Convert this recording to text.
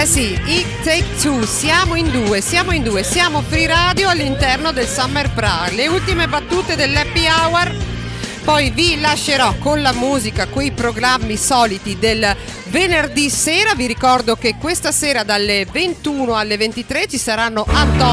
Eh sì, It Take Two, siamo in due, siamo Free Radio all'interno del Summer Prague. Le ultime battute dell'Happy Hour, poi vi lascerò con la musica, quei programmi soliti del venerdì sera. Vi ricordo che questa sera dalle 21 alle 23 ci saranno Antonio